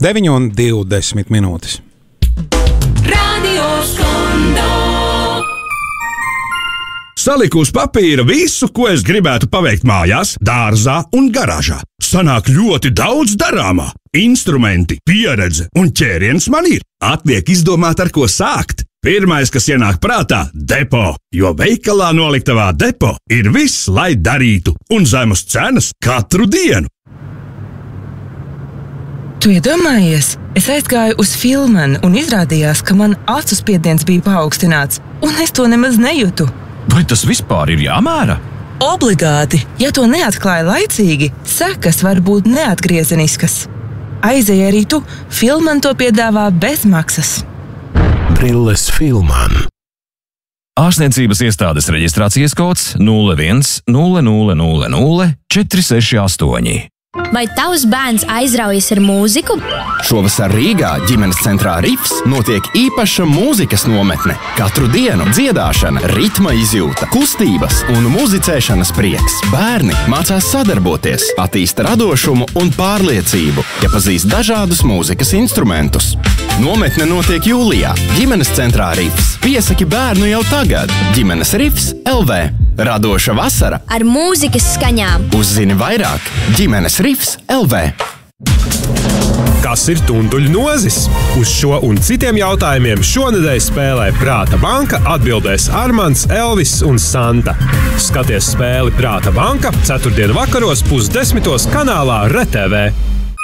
9:20 minūtes. Radio Skondo. Saliku uz papīra visu, ko es gribētu paveikt mājās, dārzā un garāžā. Sanāk ļoti daudz darāmā. Instrumenti, pieredze un ķēriens man ir. Atliek izdomāt, ar ko sākt. Pirmais, kas ienāk prātā - depo, jo veikalā noliktavā depo ir viss, lai darītu, un zemas cenas katru dienu. Tu iedomājies, es aizgāju uz Filmanu un izrādījās, ka man acu spiediens bija paaugstināts, un es to nemaz nejūtu. Vai tas vispār ir jāmēra? Obligāti, ja to neatklāja laicīgi, sekas var būt neatgriezeniskas. Aizej arī tu, Filman to piedāvā bez maksas. Brilles Filman. Ārstniecības iestādes reģistrācijas kods 01 0000 468. Vai tavs bērns aizraujas ar mūziku? Šovasar Rīgā ģimenes centrā Rifs notiek īpaša mūzikas nometne. Katru dienu dziedāšana, ritma izjūta, kustības un muzicēšanas prieks. Bērni mācās sadarboties, attīsta radošumu un pārliecību, iepazīst dažādus mūzikas instrumentus. Nometne notiek jūlijā. Ģimenes centrā Rifs. Piesaki bērnu jau tagad. Ģimenes Rifs LV. Radoša vasara Ar mūzikas skaņām. Uzzini vairāk ģimenes Rifs LV. Kas ir tunduļu nozis? Uz šo un citiem jautājumiem šonedēļ spēlē Prāta banka atbildēs Armands, Elvis un Santa. Skaties spēli Prāta banka ceturtdien vakaros 9:10 kanālā RTV.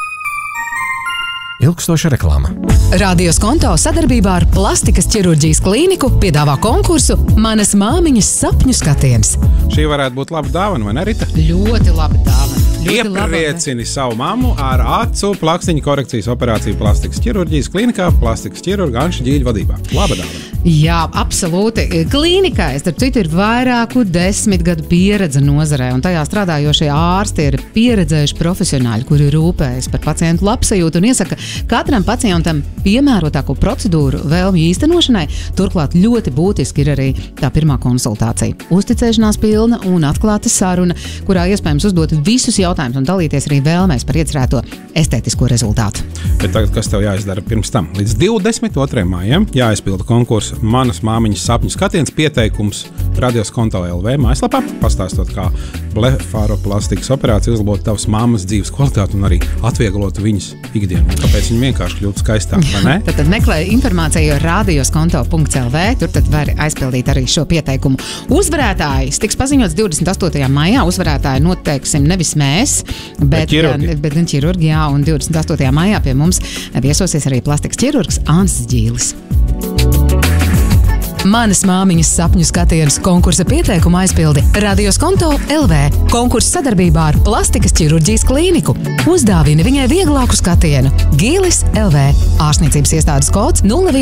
Ilgstoša reklāma. Radio Skonto sadarbībā ar Plastikas ķirurģijas klīniku piedāvā konkursu Manas māmiņas sapņu skatiens. Šī varētu būt laba dāvana, vai ne, Rita? Ļoti laba dāvana. Iepriecini savu mammu ar acu plakstiņu korekcijas operāciju Plastikas ķirurģijas klīnikā, plastikas ķirurga Anša Ģīļa vadībā. Laba dāvana. Jā, absolūti. Klīnikā, starp citu, ir vairāku 10 gadu pieredze nozarē, un tajā strādājošie ārsti ir pieredzējuši profesionāļi, kuri rūpējas par pacientu labsajūtu un iesaka katram pacientam piemērotāko procedūru vēlmju īstenošanai. Turklāt ļoti būtiski ir arī tā pirmā konsultācija. Uzticēšanās pilna un atklāta saruna, kurā iespējams uzdot visus jautājumus un dalīties arī vēlmēs par iecerēto estētisko rezultātu. Bet tagad, kas tev jāizdara pirms tam? Līdz 22. maijam jāizpilda konkursa Manas māmiņas sapņu skatiens pieteikums Radio Skonto LV mājaslapā, pastāstot, kā blefaroplastikas operācija uzlabot tavas mammas dzīves kvalitāti un arī atvieglot viņas ikdienu. Kāpēc viņi vienkārši kļūt skaistāk, vai ne? Tad meklē informāciju radioskonto.lv, tur tad var aizpildīt arī šo pieteikumu. Uzvarētājs tiks paziņots 28. maijā. Uzvarētāji noteiksim nevis mēs, bet ķirurgi, jā, un 28. maijā pie mums viesosies arī plastikas ķirurgs Ansis Ģīlis. Manas māmiņas sapņu skatiens konkursa pieteikumu aizpildi Radio Skonto LV. Konkurss sadarbībā ar Plastikas ķirurģijas klīniku. Uzdāvini viņai vieglāku skatienu. Ģīlis LV. Ārstniecības iestādes kods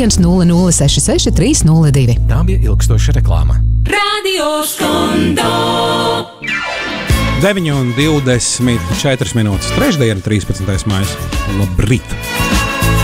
010066 302. Tā bija ilgstoša reklāma. Radio Skondo. 9:24 minūtes. Trešdiena, 13. maijs. Labrīt!